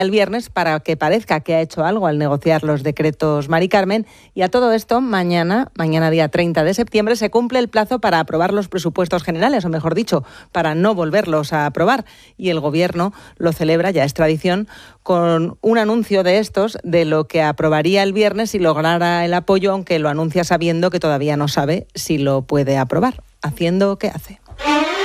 el viernes para que parezca que ha hecho algo al negociar los decretos Mari Carmen. Y a todo esto, mañana día 30 de septiembre, se cumple el plazo para aprobar los presupuestos generales, o mejor dicho, para no volverlos a aprobar. Y el Gobierno lo celebra, ya es tradición, con un anuncio de estos, de lo que aprobaría el viernes si lograra el apoyo, aunque lo anuncia sabiendo que todavía no sabe si lo puede aprobar. Haciendo, ¿qué hace?